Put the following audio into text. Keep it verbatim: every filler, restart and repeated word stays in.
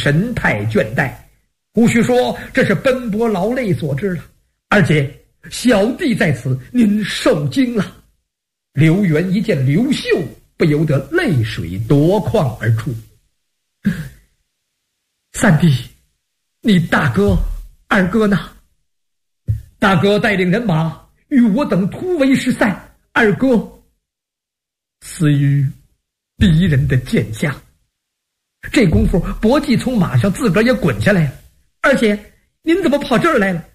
神态倦怠，胡须说这是奔波劳累所致了。二姐，小弟在此，您受惊了。刘元一见刘秀，不由得泪水夺眶而出。三弟，你大哥二哥呢？大哥带领人马与我等突围失散，二哥死于敌人的剑下。这功夫，伯季从马上自个儿也滚下来了。二姐，您怎么跑这儿来了？